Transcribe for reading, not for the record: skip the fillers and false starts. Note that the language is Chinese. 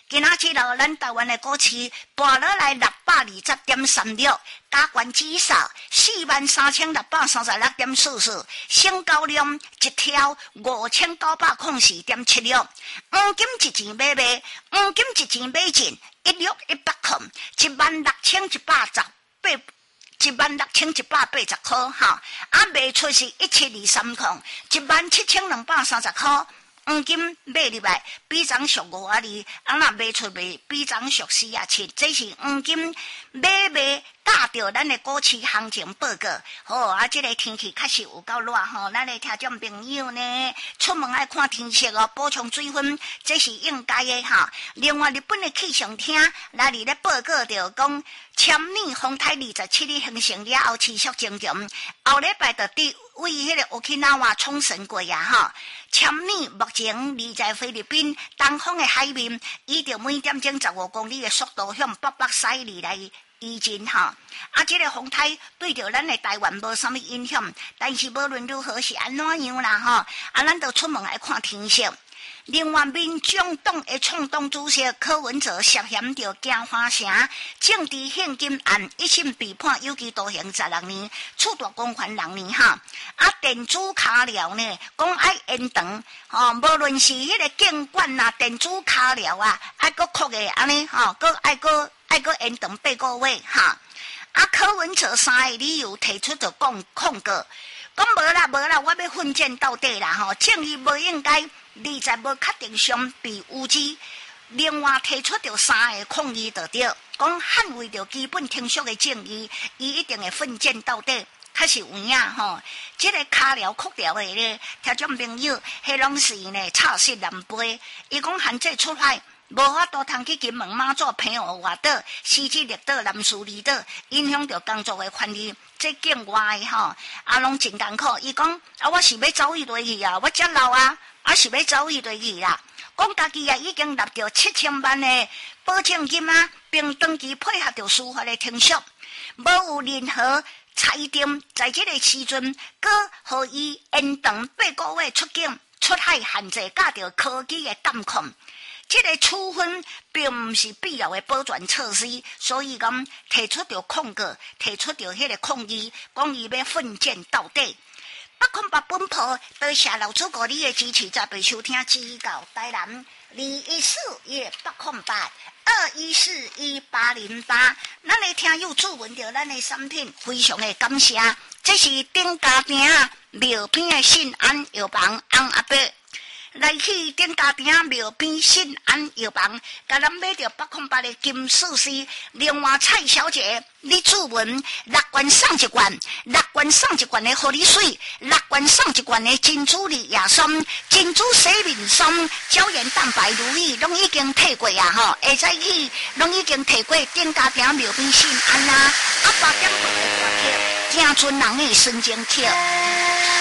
今仔日咯，咱台湾的股市跋落来620.36，加权指数43636.44，成交量一条5904.76，黄金一钱买卖，黄金一钱买进16100块，16180块哈，卖出是1723块，17230块。黄金买入来，比涨属52，若卖出卖比涨属47，这是黄金买卖搭着咱的股市行情报告。好这个天气确实有够热吼，咱的听众朋友呢，出门爱看天色哦，补充水分，这是应该的哈。另外，日本的气象厅来咧报告着讲，前年风台27日形成了后持续增强，后礼拜就伫为迄个Okinawa冲绳过啊哈。前年目前离在菲律宾东方的海面，依着每点钟15公里的速度向北北西里来移进哈。这个风台对着咱的台湾无什么影响，但是无论如何是安怎样啦哈。咱就出门来看天色。另外，民众党的创党主席柯文哲涉嫌着京华城政治献金案，一审被判有期徒刑16年，处大公权6年哈。电子卡寮呢，讲爱延长，无论是迄个监管啊，电子卡寮啊，爱搁扣个安尼搁爱搁延长8个月哈。柯文哲3个理由提出着控告，讲无啦，我要奋战到底啦正义无应该立在无确定上被污指。另外提出着3个抗议就对，讲捍卫着基本程序的正义，伊一定会奋战到底。确实有影这个卡寮哭寮的咧，听众朋友，迄拢是呢炒色南杯。伊讲限制出海，无法度通去金门马祖澎湖外岛、西子绿岛、南苏离岛，影响着工作的权利。这境外的拢真艰苦。伊讲我是要走伊落去啊，我遮老是要走伊落去啦。讲家己已经纳着7000万的保证金啊，并长期配合着司法的程序，无有任何裁定在这个时阵，搁互伊延长8个月出境出海限制，加着科技的监控。这个处分并不是必要的保全措施，所以讲提出着控告，提出着迄个抗议，讲伊要奋战到底。808本铺，多谢老祖国你的支持，再被收听指教台南2141-8082141-808。咱的听友注文着咱的产品，非常的感谢。这是顶家庭庙边的信安药房翁阿伯。来去顶家庭庙边信安药房，甲咱买着808的金丝丝。另外，蔡小姐，你注文6罐送1罐，6罐送1罐的护理水，6罐送1罐的珍珠丽亚霜、珍珠洗面霜、胶原蛋白乳液，拢已经摕过啊会使去，拢已经摕过顶家庭庙边信安啦。8点钟的大贴，正村人的神经贴。